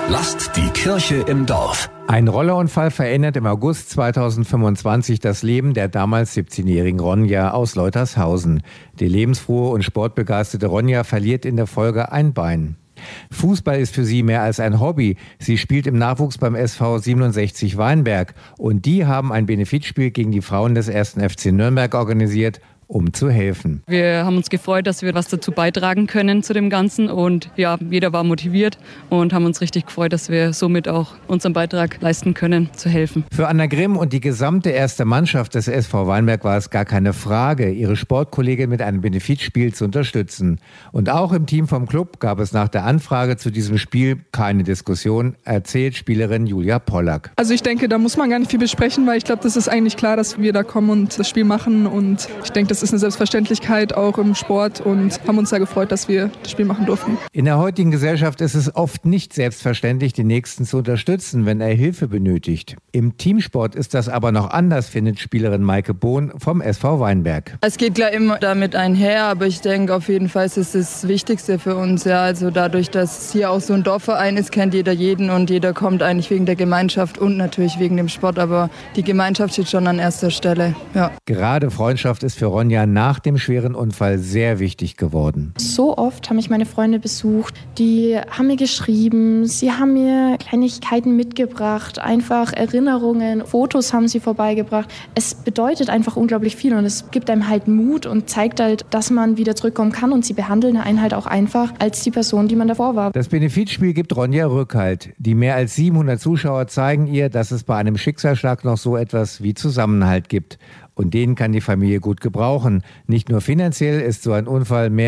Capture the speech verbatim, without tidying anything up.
Lasst die Kirche im Dorf. Ein Rollerunfall verändert im August zweitausendfünfundzwanzig das Leben der damals siebzehnjährigen Ronja aus Leutershausen. Die lebensfrohe und sportbegeisterte Ronja verliert in der Folge ein Bein. Fußball ist für sie mehr als ein Hobby. Sie spielt im Nachwuchs beim S V siebenundsechzig Weinberg. Und die haben ein Benefizspiel gegen die Frauen des ersten F C Nürnberg organisiert, um zu helfen. Wir haben uns gefreut, dass wir was dazu beitragen können zu dem Ganzen. Und ja, jeder war motiviert und haben uns richtig gefreut, dass wir somit auch unseren Beitrag leisten können, zu helfen. Für Anna Grimm und die gesamte erste Mannschaft des S V Weinberg war es gar keine Frage, ihre Sportkollegin mit einem Benefizspiel zu unterstützen. Und auch im Team vom Club gab es nach der Anfrage zu diesem Spiel keine Diskussion, erzählt Spielerin Julia Pollack. Also ich denke, da muss man gar nicht viel besprechen, weil ich glaube, das ist eigentlich klar, dass wir da kommen und das Spiel machen. Und ich denke, das ist eine Selbstverständlichkeit auch im Sport und haben uns sehr gefreut, dass wir das Spiel machen durften. In der heutigen Gesellschaft ist es oft nicht selbstverständlich, den Nächsten zu unterstützen, wenn er Hilfe benötigt. Im Teamsport ist das aber noch anders, findet Spielerin Maike Bohn vom S V Weinberg. Es geht klar immer damit einher, aber ich denke auf jeden Fall ist es das Wichtigste für uns. Ja, also dadurch, dass es hier auch so ein Dorfverein ist, kennt jeder jeden und jeder kommt eigentlich wegen der Gemeinschaft und natürlich wegen dem Sport, aber die Gemeinschaft steht schon an erster Stelle. Ja. Gerade Freundschaft ist für Ronja nach dem schweren Unfall sehr wichtig geworden. So oft haben mich meine Freunde besucht, die haben mir geschrieben, sie haben mir Kleinigkeiten mitgebracht, einfach Erinnerungen, Fotos haben sie vorbeigebracht. Es bedeutet einfach unglaublich viel und es gibt einem halt Mut und zeigt halt, dass man wieder zurückkommen kann und sie behandeln einen halt auch einfach als die Person, die man davor war. Das Benefizspiel gibt Ronja Rückhalt. Die mehr als siebenhundert Zuschauer zeigen ihr, dass es bei einem Schicksalsschlag noch so etwas wie Zusammenhalt gibt. Und den kann die Familie gut gebrauchen. Nicht nur finanziell ist so ein Unfall mehr